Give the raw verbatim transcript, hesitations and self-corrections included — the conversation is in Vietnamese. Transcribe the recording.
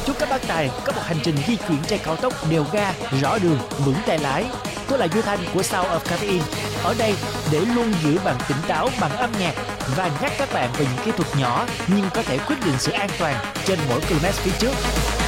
Chúc các bác tài có một hành trình di chuyển trên cao tốc đều ga, rõ đường, vững tay lái. Tôi là Duy Thanh của Sound of Caffeine, ở đây để luôn giữ bạn tỉnh táo bằng âm nhạc và nhắc các bạn về những kỹ thuật nhỏ nhưng có thể quyết định sự an toàn trên mỗi km phía trước.